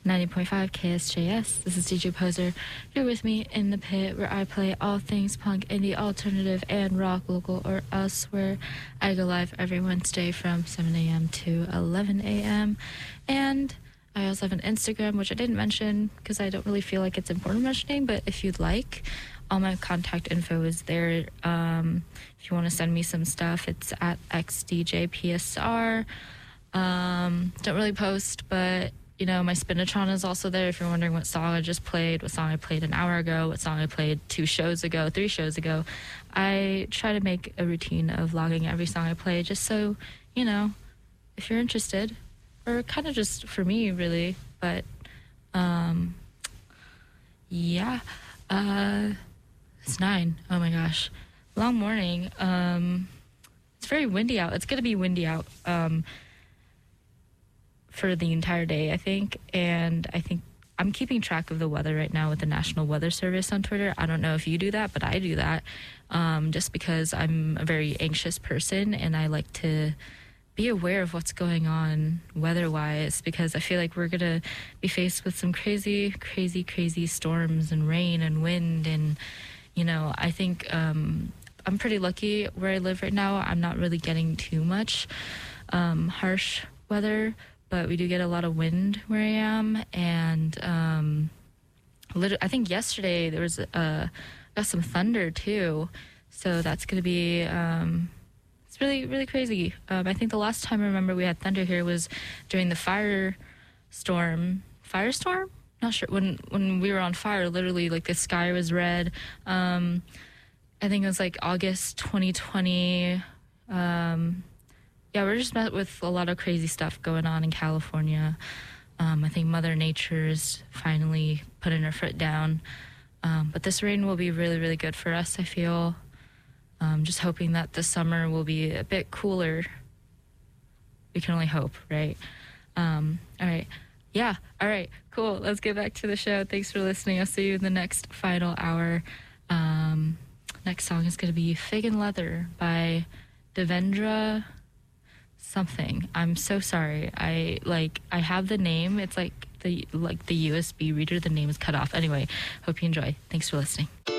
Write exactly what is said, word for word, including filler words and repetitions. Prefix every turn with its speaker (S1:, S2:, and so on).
S1: ninety point five K S J S. This is D J Poser. You're with me in the pit where I play all things punk, indie, alternative, and rock, local or else, where I go live every Wednesday from seven a.m. to eleven a.m. And I also have an Instagram, which I didn't mention because I don't really feel like it's important mentioning, but if you'd like, all my contact info is there. Um, if you want to send me some stuff, it's at X D J P S R. Um, don't really post, but, you know, my Spinatron is also there if you're wondering what song I just played, what song I played an hour ago, what song I played two shows ago, three shows ago. I try to make a routine of logging every song I play just so, you know, if you're interested, or kind of just for me, really, but, um, yeah, uh, it's nine. Oh my gosh. Long morning. Um, it's very windy out. It's going to be windy out, um, for the entire day, I think, and I think I'm keeping track of the weather right now with the National Weather Service on Twitter. I don't know if you do that, but I do that, um, just because I'm a very anxious person, and I like to be aware of what's going on weather-wise, because I feel like we're going to be faced with some crazy, crazy, crazy storms and rain and wind. And, you know, I think um, I'm pretty lucky where I live right now. I'm not really getting too much um, harsh weather, but we do get a lot of wind where I am. And um, lit- I think yesterday there was uh, got some thunder, too. So that's going to be... Um, It's really, really crazy. Um, I think the last time I remember we had thunder here was during the fire storm. Firestorm? Not sure. When when we were on fire, literally, like, the sky was red. Um, I think it was, like, August twenty twenty. Um, yeah, we're just met with a lot of crazy stuff going on in California. Um, I think Mother Nature's finally putting her foot down. Um, but this rain will be really, really good for us, I feel. Um, just hoping that the summer will be a bit cooler. We can only hope, right? Um, all right. Yeah. All right. Cool. Let's get back to the show. Thanks for listening. I'll see you in the next final hour. Um, next song is going to be Fig and Leather by Devendra something. I'm so sorry. I like, I have the name. It's like the, like the U S B reader. The name is cut off. Anyway, hope you enjoy. Thanks for listening.